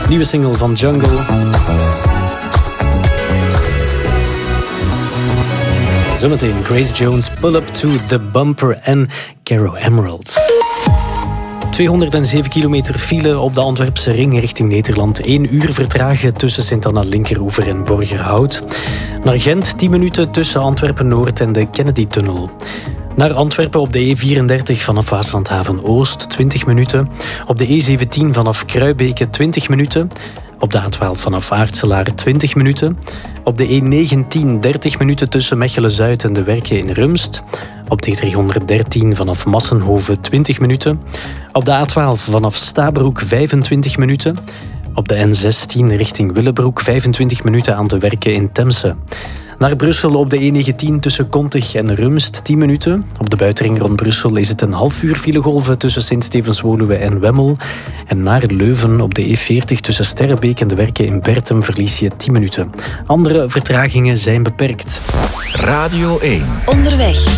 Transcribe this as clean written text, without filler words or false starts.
Nieuwe single van Jungle. Zometeen Grace Jones, Pull Up to the Bumper en Caro Emerald. 207 kilometer file op de Antwerpse ring richting Nederland. 1 uur vertragen tussen Sint-Anna Linkeroever en Borgerhout. Naar Gent 10 minuten tussen Antwerpen-Noord en de Kennedy-tunnel. Naar Antwerpen op de E34 vanaf Waaslandhaven-Oost 20 minuten. Op de E17 vanaf Kruibeke 20 minuten. Op de A12 vanaf Aartselaar 20 minuten. Op de E19 30 minuten tussen Mechelen-Zuid en de Werken in Rumst. Op de E313 vanaf Massenhoven 20 minuten. Op de A12 vanaf Stabroek 25 minuten. Op de N16 richting Willebroek 25 minuten aan de Werken in Temse. Naar Brussel op de E19 tussen Kontig en Rumst 10 minuten. Op de buitenring rond Brussel is het een half uur filegolven tussen Sint-Stevens-Woluwe en Wemmel. En naar Leuven op de E40 tussen Sterrebeek en de Werken in Bertem verlies je 10 minuten. Andere vertragingen zijn beperkt. Radio 1. Onderweg.